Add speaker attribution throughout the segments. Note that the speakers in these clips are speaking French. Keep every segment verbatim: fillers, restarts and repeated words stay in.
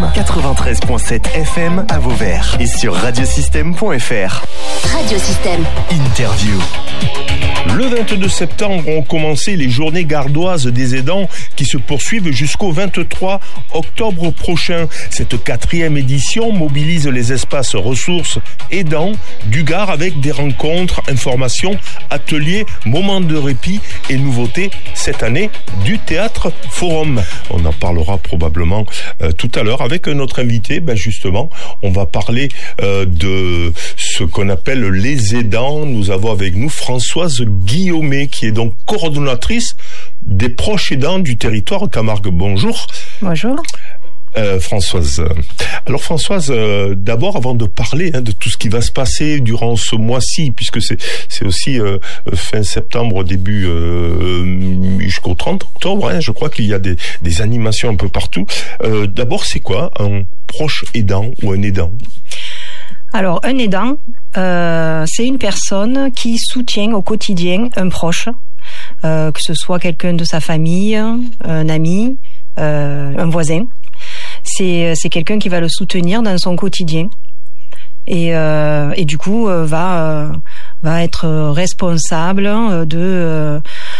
Speaker 1: quatre-vingt-treize virgule sept F M à Vauvert et sur radiosystème point F R.
Speaker 2: Radiosystème.
Speaker 1: Interview.
Speaker 3: Le vingt-deux septembre ont commencé les journées gardoises des aidants qui se poursuivent jusqu'au vingt-trois octobre prochain. Cette quatrième édition mobilise les espaces ressources aidants du Gard avec des rencontres, informations, ateliers, moments de répit et nouveautés cette année du Théâtre Forum. On en parlera probablement euh, tout à l'heure avec notre invité. Ben justement, on va parler euh, de ce qu'on appelle les aidants. Nous avons avec nous Françoise Guillaumet, qui est donc coordonnatrice des proches aidants du territoire Camargue. Bonjour.
Speaker 4: Bonjour.
Speaker 3: Euh, Françoise. Alors Françoise, euh, d'abord avant de parler hein, de tout ce qui va se passer durant ce mois-ci, puisque c'est c'est aussi euh, fin septembre, début euh, jusqu'au trente octobre, hein, je crois qu'il y a des, des animations un peu partout. Euh, d'abord, c'est quoi un proche aidant ou un aidant ?
Speaker 4: Alors, un aidant, euh, c'est une personne qui soutient au quotidien un proche, euh, que ce soit quelqu'un de sa famille, un ami, euh, un voisin. C'est, c'est quelqu'un qui va le soutenir dans son quotidien et, euh, et du coup euh, va euh, va être responsable de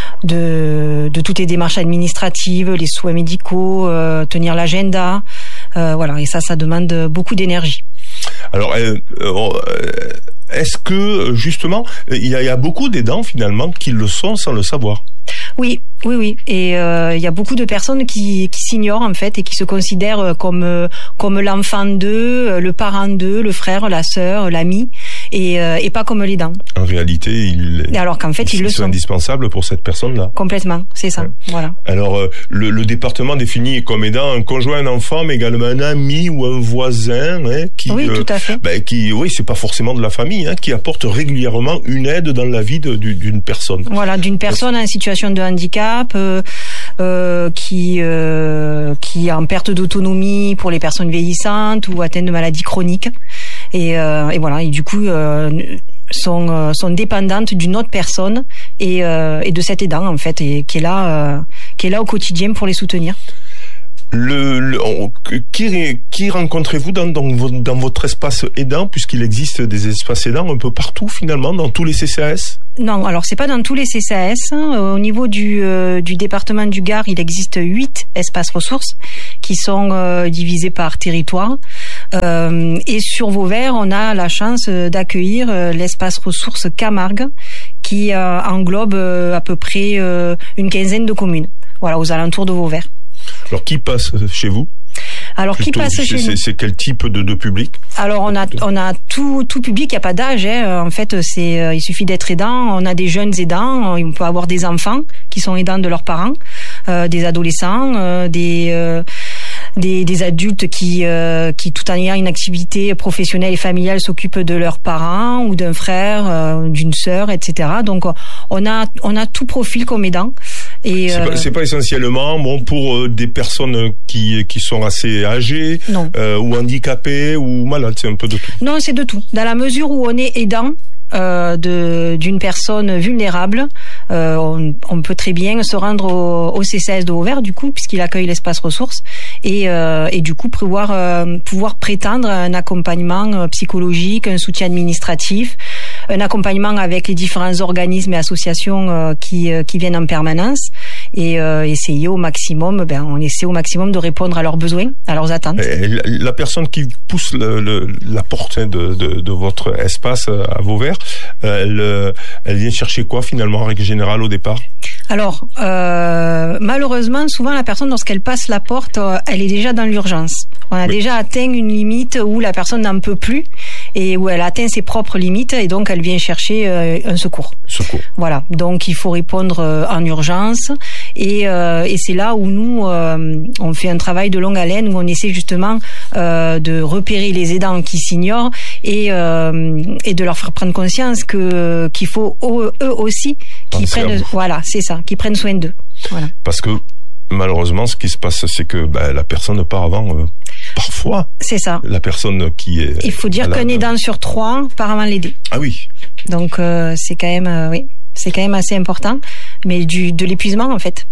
Speaker 4: de de toutes les démarches administratives, les soins médicaux, euh, tenir l'agenda, euh, voilà. Et ça, ça demande beaucoup d'énergie.
Speaker 3: Alors, euh, euh, est-ce que justement, il y a, il y a beaucoup d'aidants finalement qui le sont sans le savoir ?
Speaker 4: Oui, oui, oui. Et euh, il y a beaucoup de personnes qui, qui s'ignorent en fait et qui se considèrent comme comme l'enfant d'eux, le parent d'eux, le frère, la sœur, l'ami, et euh, et pas comme l'aidant. En
Speaker 3: réalité, il.
Speaker 4: Et alors qu'en fait, ils, ils le sont.
Speaker 3: C'est indispensable pour cette personne-là.
Speaker 4: Complètement, c'est ça. Ouais. Voilà.
Speaker 3: Alors euh, le, le département définit comme aidant un conjoint, un enfant, mais également un ami ou un voisin, hein, qui.
Speaker 4: Oui,
Speaker 3: euh,
Speaker 4: tout à fait.
Speaker 3: Ben, qui, oui, c'est pas forcément de la famille, hein, qui apporte régulièrement une aide dans la vie de, d'une personne.
Speaker 4: Voilà, d'une personne en situation de handicap, euh, euh, qui euh, qui est en perte d'autonomie pour les personnes vieillissantes ou atteintes de maladies chroniques, et, euh, et voilà, et du coup euh, sont euh, sont dépendantes d'une autre personne et euh, et de cet aidant en fait, et qui est là euh, qui est là au quotidien pour les soutenir.
Speaker 3: Le, le on, qui, qui rencontrez-vous dans, dans, dans votre espace aidant, puisqu'il existe des espaces aidants un peu partout finalement, dans tous les C C A S ?
Speaker 4: Non, alors c'est pas dans tous les C C A S. Au niveau du euh, du département du Gard, il existe huit espaces ressources qui sont euh, divisés par territoire. Euh, et sur Vauvert, on a la chance d'accueillir euh, l'espace ressources Camargue, qui euh, englobe euh, à peu près euh, une quinzaine de communes. Voilà, aux alentours de Vauvert.
Speaker 3: Alors, qui passe chez vous ?
Speaker 4: Alors, Plutôt, qui passe chez
Speaker 3: c'est,
Speaker 4: nous ?
Speaker 3: C'est quel type de, de public ?
Speaker 4: Alors, on a, on a tout, tout public, il n'y a pas d'âge, hein. En fait, c'est, il suffit d'être aidant. On a des jeunes aidants, on peut avoir des enfants qui sont aidants de leurs parents, euh, des adolescents, euh, des, euh, des, des adultes qui, euh, qui, tout en ayant une activité professionnelle et familiale, s'occupent de leurs parents ou d'un frère, euh, d'une sœur, et cetera. Donc, on a, on a tout profil comme aidant. Et
Speaker 3: c'est, euh... pas, c'est pas essentiellement bon pour euh, des personnes qui qui sont assez âgées euh, ou handicapées ou malades, c'est un peu de tout.
Speaker 4: Non, c'est de tout. Dans la mesure où on est aidant euh, de d'une personne vulnérable, euh, on, on peut très bien se rendre au, au C C A S de Vauvert du coup, puisqu'il accueille l'espace ressources, et euh, et du coup pouvoir euh, pouvoir prétendre à un accompagnement psychologique, un soutien administratif, un accompagnement avec les différents organismes et associations euh, qui euh, qui viennent en permanence, et euh, essayer au maximum, ben on essaie au maximum de répondre à leurs besoins, à leurs attentes.
Speaker 3: Et la, la personne qui pousse le, le, la porte de, de de votre espace à Vauvert, elle elle vient chercher quoi finalement en règle générale au départ ?
Speaker 4: Alors, euh, malheureusement, souvent la personne, lorsqu'elle passe la porte, euh, elle est déjà dans l'urgence. On a oui. déjà atteint une limite où la personne n'en peut plus et où elle atteint ses propres limites, et donc elle vient chercher euh, un secours.
Speaker 3: Secours.
Speaker 4: Voilà, donc il faut répondre euh, en urgence, et, euh, et c'est là où nous, euh, on fait un travail de longue haleine, où on essaie justement euh, de repérer les aidants qui s'ignorent, et, euh, et de leur faire prendre conscience que qu'il faut eux aussi qu'ils prennent, voilà, c'est ça, qu'ils prennent soin d'eux. Voilà.
Speaker 3: Parce que malheureusement, ce qui se passe, c'est que bah, la personne part avant. Euh, parfois.
Speaker 4: C'est ça.
Speaker 3: La personne qui est.
Speaker 4: Il faut dire qu'un aidant sur trois part avant l'aider.
Speaker 3: Ah oui.
Speaker 4: Donc euh, c'est quand même, euh, oui, c'est quand même assez important, mais du de l'épuisement en fait.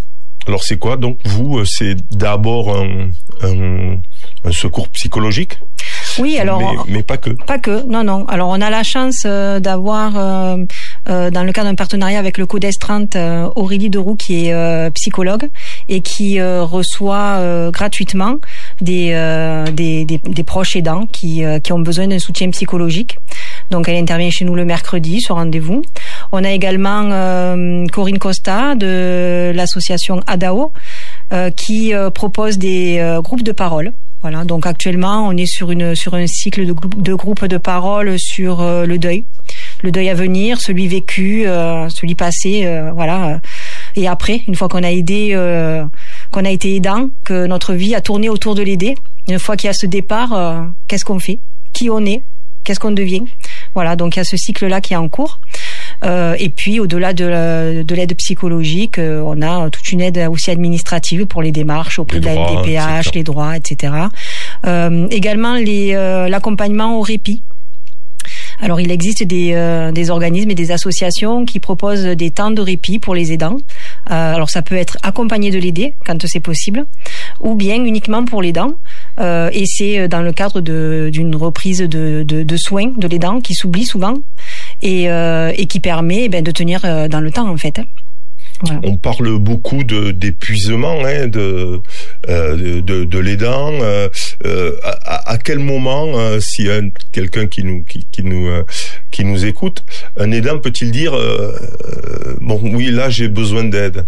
Speaker 3: Alors c'est quoi donc vous? C'est d'abord un, un, un secours psychologique?
Speaker 4: Oui, alors
Speaker 3: mais, mais pas que.
Speaker 4: Pas que, non, non. Alors on a la chance euh, d'avoir, euh, euh, dans le cadre d'un partenariat avec le Codes trente, euh, Aurélie Deroux qui est euh, psychologue et qui euh, reçoit euh, gratuitement des, euh, des, des des proches aidants qui euh, qui ont besoin d'un soutien psychologique. Donc elle intervient chez nous le mercredi sur rendez-vous. On a également euh, Corinne Costa de l'association ADAO euh, qui euh, propose des euh, groupes de parole. Voilà, donc actuellement, on est sur une sur un cycle de groupe de groupes de parole sur euh, le deuil, le deuil à venir, celui vécu, euh, celui passé, euh, voilà. Et après, une fois qu'on a aidé, euh, qu'on a été aidant, que notre vie a tourné autour de l'aider, une fois qu'il y a ce départ, euh, qu'est-ce qu'on fait, qui on est, qu'est-ce qu'on devient. Voilà, donc il y a ce cycle-là qui est en cours. Euh, et puis au-delà de, de l'aide psychologique, euh, on a toute une aide aussi administrative pour les démarches auprès de la N D P H, les droits, et cetera. Euh, également les, euh, l'accompagnement au répit. Alors il existe des, euh, des organismes et des associations qui proposent des temps de répit pour les aidants. Euh, alors ça peut être accompagné de l'aider quand c'est possible, ou bien uniquement pour l'aidant. Euh, et c'est dans le cadre de, d'une reprise de, de, de soins de l'aidant qui s'oublie souvent et, euh, et qui permet ben, de tenir dans le temps en fait. Voilà.
Speaker 3: On parle beaucoup de d'épuisement, hein, de, euh, de de l'aidant. Euh, euh, à, à quel moment, euh, si un, quelqu'un qui nous qui, qui nous euh, qui nous écoute, un aidant peut-il dire euh, euh, bon oui là j'ai besoin d'aide?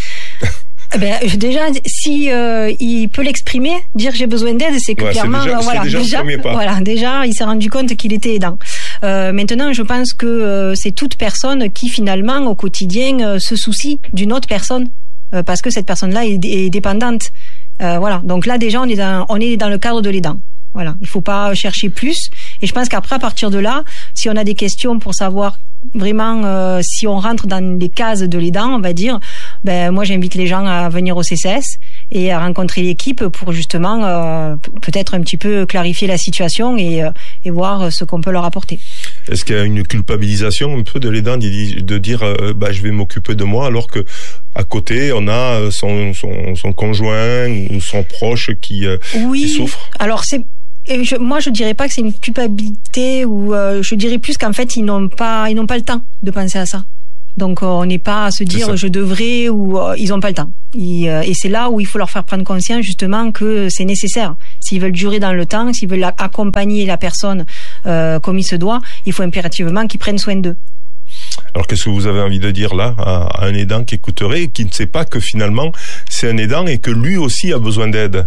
Speaker 4: Ben déjà, si euh, il peut l'exprimer, dire j'ai besoin d'aide, c'est que ouais, clairement,
Speaker 3: c'est déjà,
Speaker 4: voilà,
Speaker 3: c'est déjà,
Speaker 4: déjà,
Speaker 3: le premier pas.
Speaker 4: voilà, déjà, il s'est rendu compte qu'il était aidant. Euh, maintenant, je pense que euh, c'est toute personne qui finalement au quotidien euh, se soucie d'une autre personne euh, parce que cette personne-là est, est dépendante. Euh, voilà. Donc là, déjà, on est dans, on est dans le cadre de l'aidant. Voilà. Il faut pas chercher plus. Et je pense qu'après, à partir de là, si on a des questions pour savoir vraiment euh, si on rentre dans les cases de l'aidant, on va dire, ben moi j'invite les gens à venir au C C S et à rencontrer l'équipe pour justement euh, peut-être un petit peu clarifier la situation et, euh, et voir ce qu'on peut leur apporter.
Speaker 3: Est-ce qu'il y a une culpabilisation un peu de l'aidant de dire euh, bah je vais m'occuper de moi alors que à côté on a son son, son conjoint ou son proche qui, euh,
Speaker 4: oui,
Speaker 3: qui souffre?
Speaker 4: Alors c'est Et je, moi, je dirais pas que c'est une culpabilité ou euh, je dirais plus qu'en fait ils n'ont pas, ils n'ont pas le temps de penser à ça. Donc euh, on n'est pas à se dire je devrais ou euh, ils ont pas le temps. Ils, euh, et c'est là où il faut leur faire prendre conscience justement que c'est nécessaire. S'ils veulent durer dans le temps, s'ils veulent accompagner la personne euh, comme il se doit, il faut impérativement qu'ils prennent soin d'eux.
Speaker 3: Alors qu'est-ce que vous avez envie de dire là à un aidant qui écouterait et qui ne sait pas que finalement c'est un aidant et que lui aussi a besoin d'aide?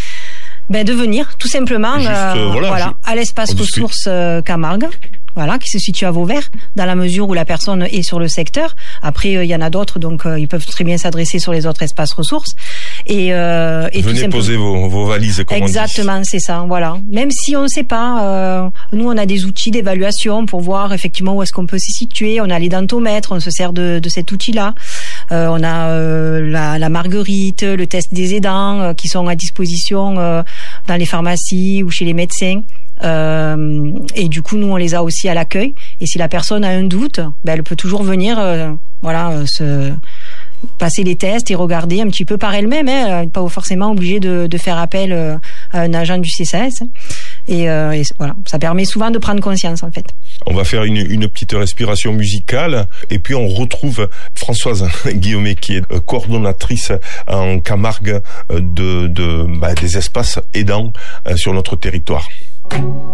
Speaker 4: Ben de venir tout simplement
Speaker 3: Juste, euh, voilà,
Speaker 4: voilà
Speaker 3: je...
Speaker 4: à l'espace ressources euh, Camargue, voilà, qui se situe à Vauvert, dans la mesure où la personne est sur le secteur. Après, il euh, y en a d'autres, donc euh, ils peuvent très bien s'adresser sur les autres espaces ressources. Et, euh, et
Speaker 3: venez
Speaker 4: tout
Speaker 3: poser vos, vos valises, comme
Speaker 4: exactement,
Speaker 3: on dit.
Speaker 4: C'est ça, voilà. Même si on ne sait pas, euh, nous on a des outils d'évaluation pour voir effectivement où est-ce qu'on peut s'y situer. On a les dentomètres, on se sert de, de cet outil-là. Euh, on a euh, la, la marguerite, le test des aidants euh, qui sont à disposition euh, dans les pharmacies ou chez les médecins. Euh, et du coup, nous, on les a aussi à l'accueil. Et si la personne a un doute, ben, elle peut toujours venir, euh, voilà, euh, se passer les tests et regarder un petit peu par elle-même. Hein, pas forcément obligée de, de faire appel euh, à un agent du C C S. Et, euh, et voilà, ça permet souvent de prendre conscience, en fait.
Speaker 3: On va faire une, une petite respiration musicale et puis on retrouve Françoise Guillaumet qui est coordonnatrice en Camargue de, de bah, des espaces aidants sur notre territoire.